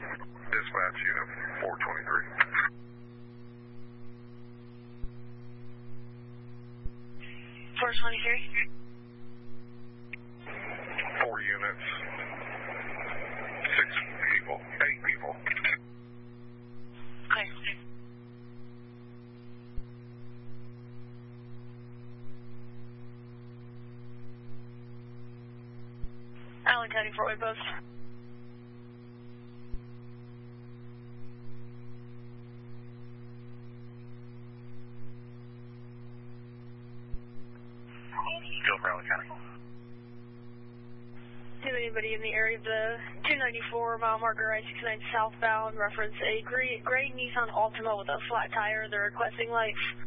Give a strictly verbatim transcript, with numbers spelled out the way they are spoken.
Dispatch unit four twenty-three. four twenty-three. Four units. Six people. Eight people. Okay. Allen County Fort Wayne Post. Still Allen County. Do anybody in the area of the two ninety-four mile marker I sixty-nine southbound reference a gray, gray Nissan Altima with a flat tire? They're requesting lights.